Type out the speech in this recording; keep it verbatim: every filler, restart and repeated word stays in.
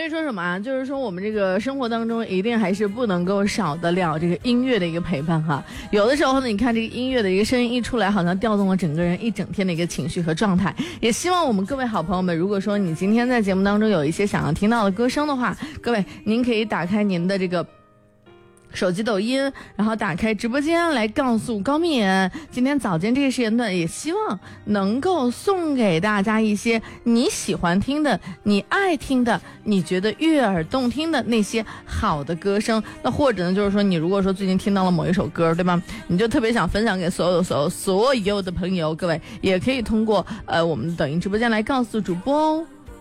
才说什么啊？就是说我们这个生活当中一定还是不能够少得了这个音乐的一个陪伴哈。有的时候呢，你看这个音乐的一个声音一出来，好像调动了整个人一整天的一个情绪和状态。也希望我们各位好朋友们，如果说你今天在节目当中有一些想要听到的歌声的话，各位您可以打开您的这个手机抖音，然后打开直播间来告诉高敏，今天早间这个时间段也希望能够送给大家一些你喜欢听的、你爱听的、你觉得悦耳动听的那些好的歌声。那或者呢，就是说你如果说最近听到了某一首歌，对吧？你就特别想分享给所有所有所有的朋友，各位也可以通过呃我们的抖音直播间来告诉主播哦。